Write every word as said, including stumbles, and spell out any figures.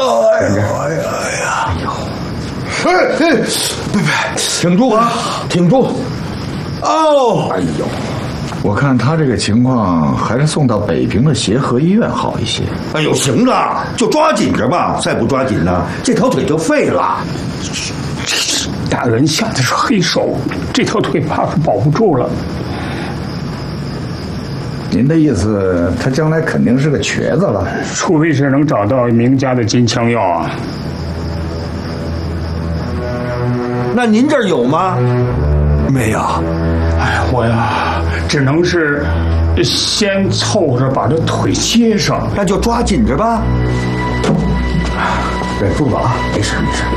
哎呀哎呀哎呦！哎哎，别别，挺住啊，挺住！哦，哎呦！ 我看他这个情况，还是送到北平的协和医院好一些。 哎呦，行了，就抓紧着吧，再不抓紧呢，这条腿就废了。 大人下的是黑手，这条腿怕是保不住了。 您的意思，他将来肯定是个瘸子了， 除非是能找到名家的金枪药啊。 那您这儿有吗？ 没有。 哎呀，我呀，只能是先凑合把这腿接上。 那就抓紧着吧。 忍住了啊，没事没事。